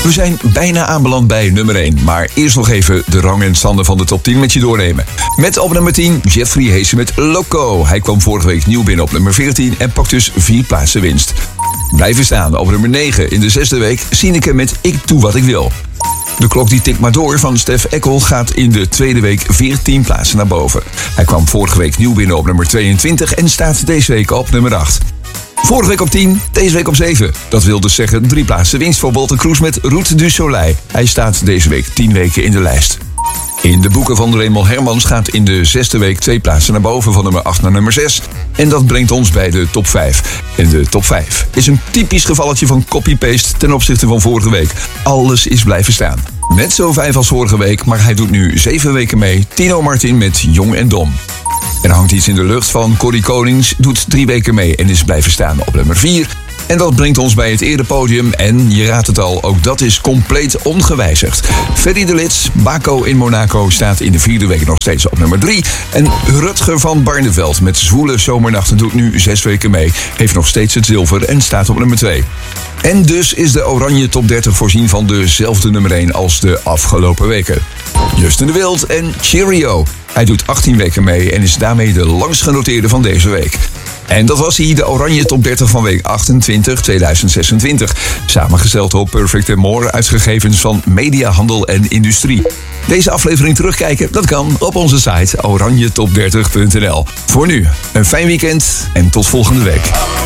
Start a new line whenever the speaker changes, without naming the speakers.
We zijn bijna aanbeland bij nummer 1, maar eerst nog even de rang en standen van de top 10 met je doornemen. Met op nummer 10 Jeffrey Heesen met Loco. Hij kwam vorige week nieuw binnen op nummer 14 en pakt dus 4 plaatsen winst. Blijven staan op nummer 9 in de 6e week Sineke met Ik Doe Wat Ik Wil. De klok die tikt maar door van Stef Eckel gaat in de 2e week 14 plaatsen naar boven. Hij kwam vorige week nieuw binnen op nummer 22 en staat deze week op nummer 8. Vorige week op 10, deze week op 7. Dat wil dus zeggen 3 plaatsen winst voor Bolten Kroes met Route du Soleil. Hij staat deze week 10 weken in de lijst. In de boeken van Raymond Hermans gaat in de 6e week 2 plaatsen naar boven van nummer 8 naar nummer 6. En dat brengt ons bij de top 5. En de top 5 is een typisch gevalletje van copy-paste ten opzichte van vorige week. Alles is blijven staan. Net zo 5 als vorige week, maar hij doet nu 7 weken mee. Tino Martin met Jong en Dom. Er hangt iets in de lucht van Corrie Konings, doet 3 weken mee en is blijven staan op nummer 4. En dat brengt ons bij het erepodium en, je raadt het al, ook dat is compleet ongewijzigd. Ferry de Lits, Baco in Monaco, staat in de 4e week nog steeds op nummer 3. En Rutger van Barneveld met Zwoele Zomernachten doet nu 6 weken mee, heeft nog steeds het zilver en staat op nummer 2. En dus is de Oranje Top 30 voorzien van dezelfde nummer 1 als de afgelopen weken. Justin de Wild en Cheerio. Hij doet 18 weken mee en is daarmee de langst genoteerde van deze week. En dat was hij, de Oranje Top 30 van week 28, 2026. Samengesteld op Perfect & More uit gegevens van Media, Handel en Industrie. Deze aflevering terugkijken, dat kan op onze site oranjetop30.nl. Voor nu, een fijn weekend en tot volgende week.